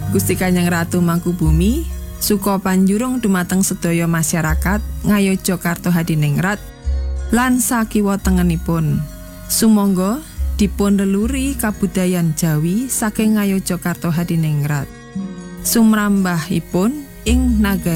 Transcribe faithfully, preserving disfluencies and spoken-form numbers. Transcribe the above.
Gusti Kanjeng Ratu Mangkubumi suka panjurung dumateng sedaya masyarakat Ngayogyakarta Hadiningrat lan sakiwa tengenipun. Sumangga dipun leluri kabudayan Jawi saking Ngayogyakarta Hadiningrat. Sumrambahipun ing nagari